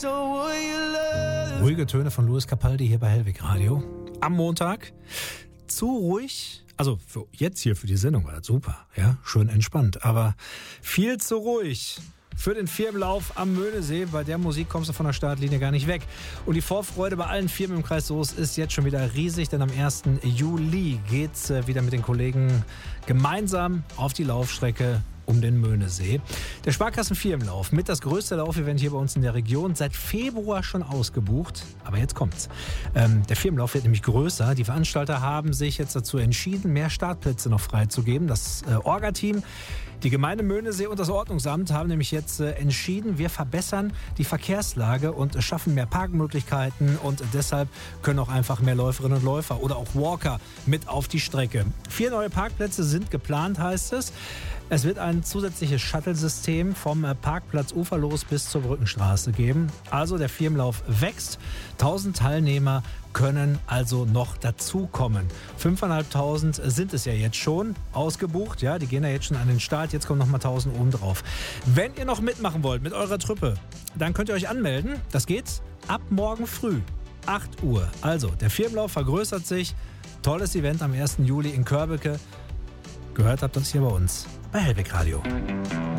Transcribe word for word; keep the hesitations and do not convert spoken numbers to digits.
Ruhige Töne von Louis Capaldi hier bei Hellwig Radio. Am Montag. Zu ruhig. Also für jetzt hier für die Sendung war das super. Ja, schön entspannt. Aber viel zu ruhig für den Firmenlauf am Möhnesee. Bei der Musik kommst du von der Startlinie gar nicht weg. Und die Vorfreude bei allen Firmen im Kreis Soest ist jetzt schon wieder riesig, denn am ersten Juli geht's wieder mit den Kollegen gemeinsam auf die Laufstrecke um den Möhnesee. Der Sparkassen-Firmenlauf mit das größte Laufevent hier bei uns in der Region, seit Februar schon ausgebucht. Aber jetzt kommt's. Ähm, der Firmenlauf wird nämlich größer. Die Veranstalter haben sich jetzt dazu entschieden, mehr Startplätze noch freizugeben. Das äh, Orga-Team, die Gemeinde Möhnesee und das Ordnungsamt haben nämlich jetzt äh, entschieden, wir verbessern die Verkehrslage und äh, schaffen mehr Parkmöglichkeiten und äh, deshalb können auch einfach mehr Läuferinnen und Läufer oder auch Walker mit auf die Strecke. Vier neue Parkplätze sind geplant, heißt es. Es wird ein zusätzliches Shuttle-System vom äh, Parkplatz Uferlos bis zur Brückenstraße geben. Also der Firmenlauf wächst. tausend Teilnehmer können also noch dazukommen. fünftausendfünfhundert sind es ja jetzt schon ausgebucht. Ja, die gehen ja jetzt schon an den Start. Jetzt kommen noch mal tausend oben drauf. Wenn ihr noch mitmachen wollt mit eurer Truppe, dann könnt ihr euch anmelden. Das geht ab morgen früh, acht Uhr. Also, der Firmenlauf vergrößert sich. Tolles Event am ersten Juli in Körbeke. Gehört habt ihr das hier bei uns bei Hellwig Radio.